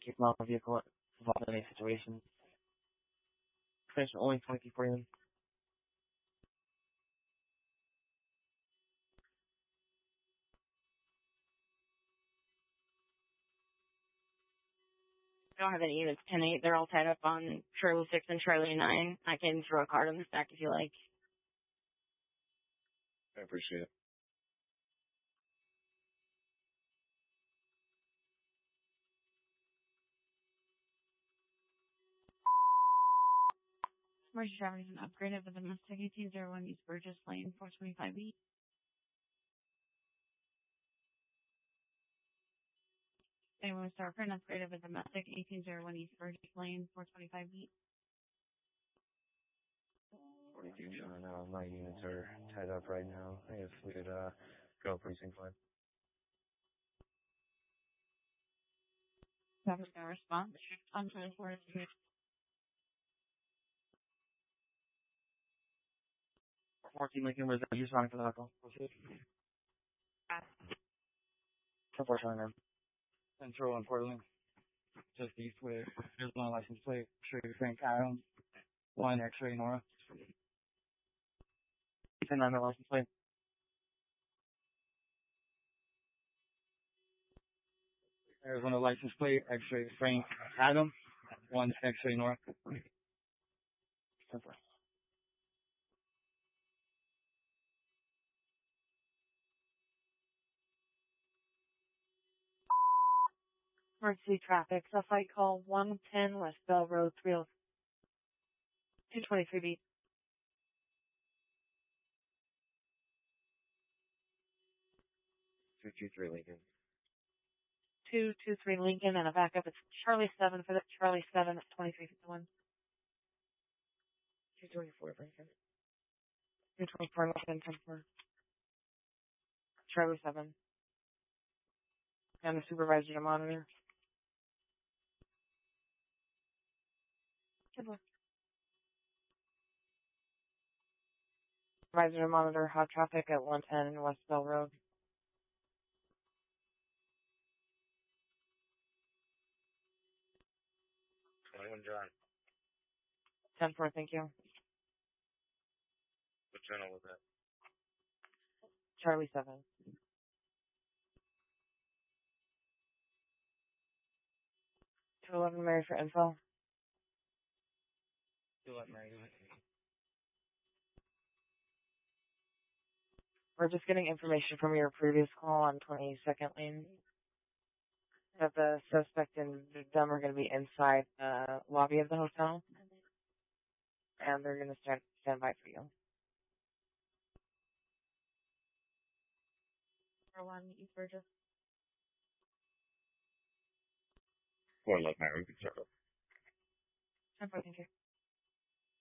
Keep my vehicle involved in any situation. Extension only 24 in. I don't have any units 10-8. They're all tied up on Charlie 6 and Charlie 9. I can throw a card on the stack if you like. I appreciate it. Emergency traffic is an upgrade of the domestic 1801 East Burgess Lane, 425B. Anyone with start for an upgrade of a domestic 1801 East Burgess Lane, 425B. 42 John, my units are tied up right now. If we could go precinct 5. Traffic's gonna respond. I'm trying to forward it. 14 Lincoln was you responding for the alcohol. 10-4 China. Central and Portland. Just east with Arizona license plate. Straight Frank Adams. 1 X-ray Nora. 10-9 license plate. Arizona license plate. X-ray Frank Adams. 1 X-ray Nora. 10-4. Emergency traffic. Fight call 110 West Bell Road 223B. 223 Lincoln. 223 Lincoln and a backup. It's Charlie 7 for the Charlie 7 at 2351. 224 Lincoln. 224 Lincoln 10-4. Charlie 7. And the supervisor to monitor. 10-4. Supervisor to monitor hot traffic at 110 West Bell Road. 21 John. 10-4, thank you. What channel was that? Charlie 7. 211 Mary for info. 211 Mary. We're just getting information from your previous call on 22nd Lane that the suspect and them are going to be inside the lobby of the hotel, and they're going to stand by for you. 1 East Burgess. 411 Mary. We can start up. 10-4, thank you.